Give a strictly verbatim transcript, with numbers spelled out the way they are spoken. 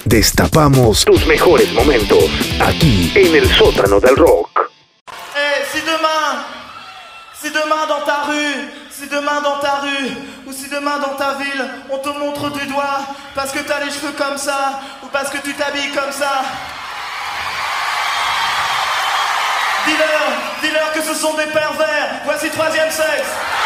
Destapamos tus mejores momentos aquí en el sótano del rock. Hey, si demain, si demain dans ta rue, si demain dans ta rue, ou si demain dans ta ville, on te montre du doigt parce que t'as les cheveux comme ça, ou parce que tu t'habilles comme ça, dis-leur, dis-leur que ce sont des pervers. Voici Troisième Sexe.